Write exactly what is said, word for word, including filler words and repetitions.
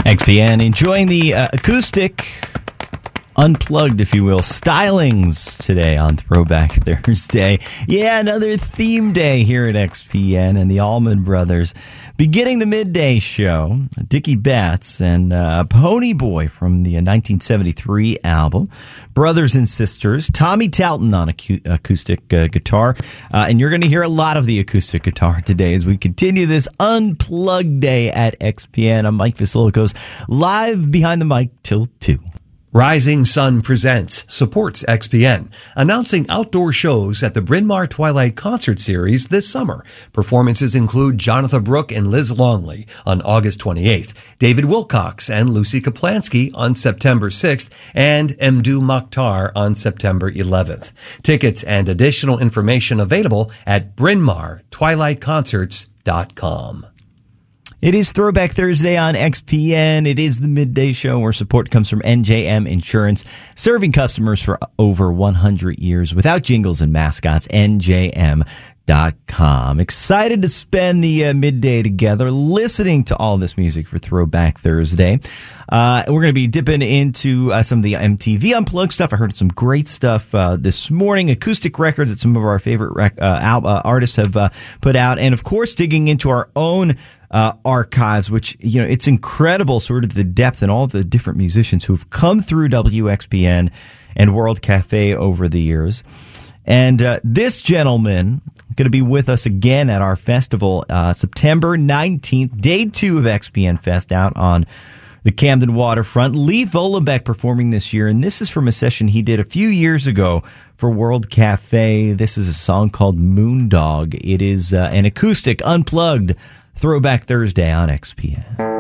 X P N enjoying the uh, acoustic, unplugged, if you will, stylings today on Throwback Thursday. Yeah, another theme day here at X P N, and the Allman Brothers beginning the midday show. Dickie Betts and uh, Pony Boy from the nineteen seventy-three album, Brothers and Sisters. Tommy Talton on acu- acoustic uh, guitar, uh, and you're going to hear a lot of the acoustic guitar today as we continue this unplugged day at X P N. I'm Mike Vasilikos, live behind the mic till two. Rising Sun Presents supports X P N, announcing outdoor shows at the Bryn Mawr Twilight Concert Series this summer. Performances include Jonathan Brooke and Liz Longley on August twenty-eighth, David Wilcox and Lucy Kaplansky on September sixth, and Mdu Mokhtar on September eleventh. Tickets and additional information available at bryn mawr twilight concerts dot com. It is Throwback Thursday on X P N. It is the midday show where support comes from N J M Insurance, serving customers for over one hundred years without jingles and mascots. N J M dot com. Excited to spend the uh, midday together listening to all this music for Throwback Thursday. Uh, we're going to be dipping into uh, some of the M T V Unplugged stuff. I heard some great stuff uh, this morning, acoustic records that some of our favorite rec- uh, al- uh, artists have uh, put out, and of course digging into our own Uh, archives, which, you know, it's incredible sort of the depth and all the different musicians who have come through W X P N and World Cafe over the years. And uh, this gentleman going to be with us again at our festival uh, September nineteenth, day two of X P N Fest out on the Camden waterfront. Lee Volenbeck performing this year, and this is from a session he did a few years ago for World Cafe. This is a song called Moondog. It is uh, an acoustic, unplugged Throwback Thursday on X P N.